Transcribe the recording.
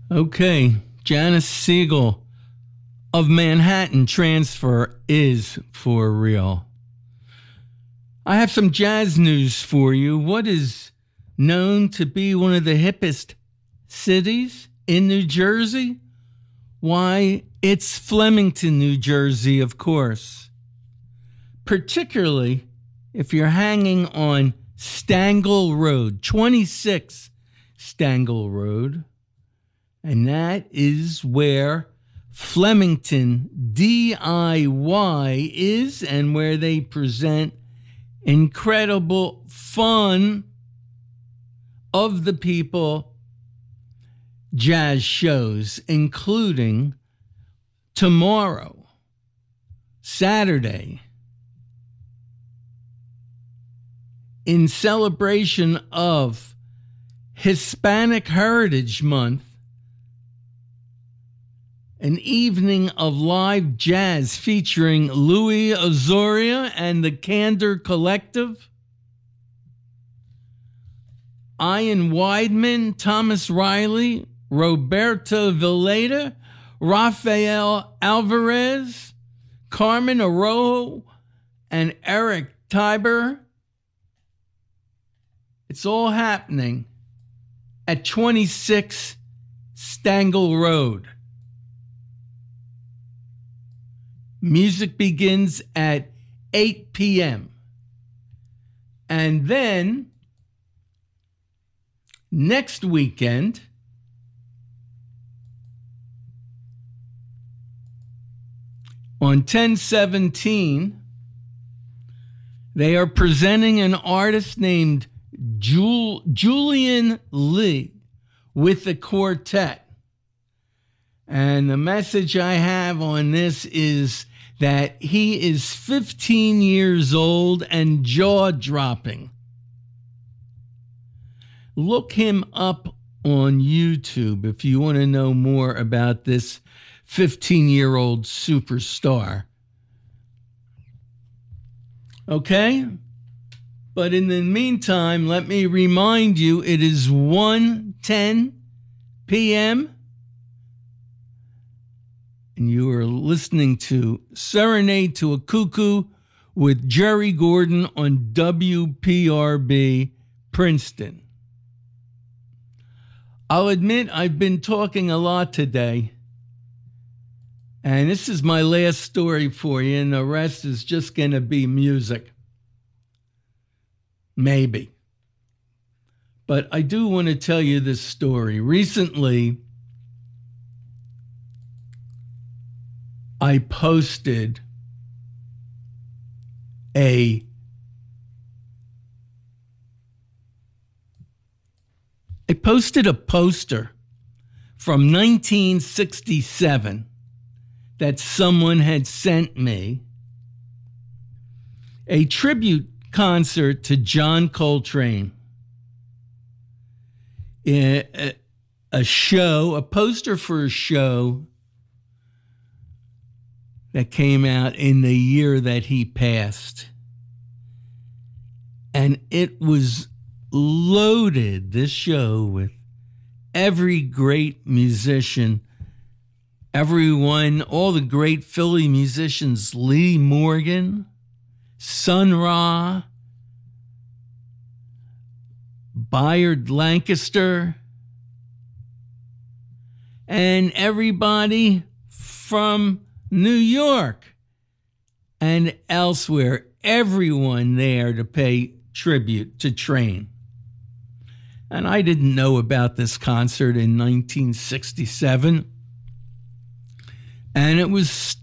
Okay, Janice Siegel of Manhattan Transfer is for real. I have some jazz news for you. What is known to be one of the hippest cities in New Jersey? Why, it's Flemington, New Jersey, of course. Particularly if you're hanging on Stangle Road, 26 Stangle Road. And that is where Flemington DIY is, and where they present incredible fun of the people jazz shows, including tomorrow, Saturday, in celebration of Hispanic Heritage Month, an evening of live jazz featuring Louis Azoria and the Candor Collective, Ian Weidman, Thomas Riley, Roberto Villeda, Rafael Alvarez, Carmen Arrojo, and Eric Tiber. It's all happening at 26 Stangle Road. Music begins at 8 p.m. And then next weekend, on 10/17, they are presenting an artist named Julian Lee with the quartet. And the message I have on this is that he is 15 years old and jaw-dropping. Look him up on YouTube if you want to know more about this 15-year-old superstar. Okay? But in the meantime, let me remind you, it is 1:10 p.m., and you are listening to Serenade to a Cuckoo with Jerry Gordon on WPRB Princeton. I'll admit I've been talking a lot today, and this is my last story for you, and the rest is just going to be music. Maybe. But I do want to tell you this story. Recently, I posted a poster from 1967 that someone had sent me, a tribute concert to John Coltrane. A poster for a show that came out in the year that he passed. And it was loaded, this show, with every great musician, everyone, all the great Philly musicians, Lee Morgan, Sun Ra, Bayard Lancaster, and everybody from New York and elsewhere, everyone there to pay tribute to Train. And I didn't know about this concert in 1967. And it was